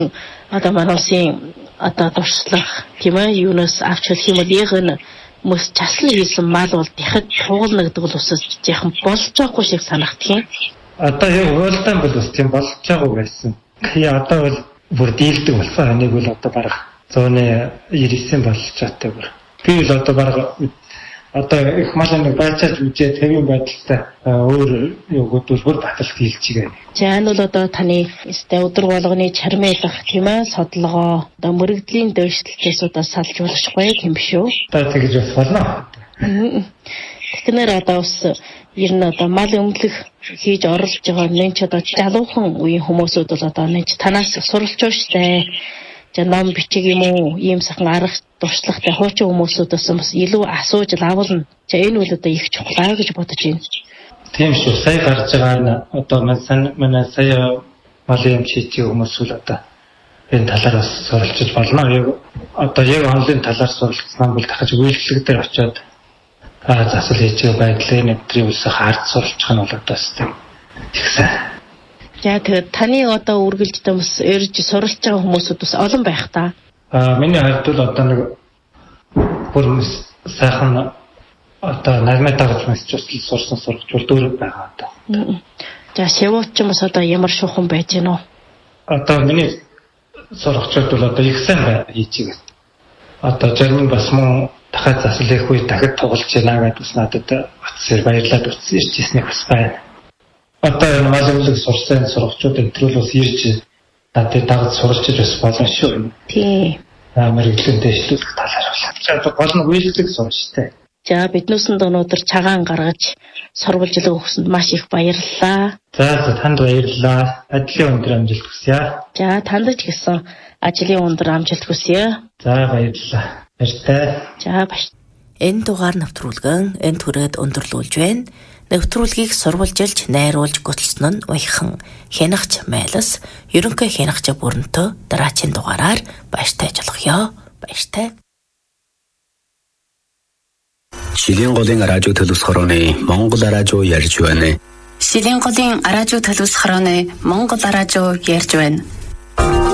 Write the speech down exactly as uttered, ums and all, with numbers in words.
Одоо манайсын одоо туршлах тийм ээ юунаас авч хэлэх юм бол яг энэ мөс часлан хийсэн мал бол дахид тугална гэдэг бол усаж яхан болж байгаагүй шиг санагдах юм. Одоо яг уйлдаан бол бас тийм болж байгаагүй байсан. Тэгээ одоо бол бүр дийлдэг болсон. Энийг бол одоо бараг зууны девять болж чадтай бүр. Би бол одоо бараг одоо их малын байцааж үжээ тэвийн байдалтай өөр юугууд бол бүр баталт хийлчихгээ. За энэ бол одоо таны өстэй өдөр болгоны чармайлах тийм ээ содлогоо одоо мөрөгдлийн дэвшлэлтээсүүдээ салж болохгүй юм биш үү? Одоо тэгж бас болно. Тэгэхээр одоо бас ер нь одоо мал өмлөх хийж оруулж байгаа нэн ч одоо жалуухан үеийн хүмүүсүүд бол одоо нэн ч танаас суралж байгаа штэ. За ном бичиг юм уу ийм сайхан арга туршлагатай хуучин хүмүүсүүдээс бас илүү асууж лавлна. За энэ үл одоо их чухал гэж бодож байна. Тийм шүү. Сая гарч байгаа нь одоо манай сая малын чичиг хүмүүс үл одоо энэ талаар бас суралцж болно. Яг одоо яг онлайн талаар суралцсан бол дахиж үйлчлэг дээр очиод аа засал хийж байгаа байдлын нэвтрийн үсээ хард суралцах нь бол одоо систем ихсэн. За тэгээд таны одоо үргэлжлэн бас эрж суралцж байгаа хүмүүсүүд бас олон байх та. Аа миний хувьд бол одоо нэг бүр сайхан одоо наймаа дагаж мэсч сурсан сурагч бол дөрөв байгаа одоо. За шивууч ч бас одоо ямар шуухан байж гэнэ үү? Одоо миний сурагчид бол одоо их сайн хийж байгаа. Одоо жирмэн бас мөн дахиад засал хийх үед дахиад тоглож байна гэдэг бас надад утсаар баярлаад утсан ирчихснээр бас байна. Одоо энэ малымлэг сурсан сурагчид энтрүүл бас ирж надад дагаж суралцж бас болно шүү. Тий. Аа мэрэгчлэн дэвшлүүлэх талаар бол одоо гол нь үйлчлэг сурчтай. За биднүүсэнд өнөөдөр цагаан гаргаж сурвалжлага өгсөнд маш их баярлалаа. За танд баярлалаа. Ажлын өндөр амжилт хүсье. За танд ч гэсэн ажлын өндөр амжилт хүсье. За баярлалаа. Баяртай. За баяр. Энэ дугаар нэвтрүүлгэн энэ түрээд өндөрлүүлж байна. Нэвтрүүлгийг сурвалжилж, найруулж гуталсан нь уяхан хянагч Майлас, ерөнхий хянагч Бүрэнтөө дараачийн дугаараар баяртай ажиллахё. Баяртай. Шилийн голын радио төлөвс хорооны Монгол радио ярьж байна. Шилийн голын радио төлөвс хорооны Монгол радио ярьж байна.